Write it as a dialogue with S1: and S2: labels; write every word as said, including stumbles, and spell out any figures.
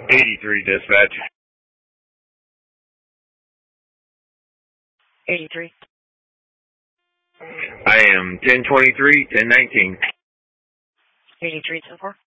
S1: eighty-three dispatch.
S2: eighty-three.
S1: I am ten twenty-three, ten nineteen.
S2: eighty-three, ten four.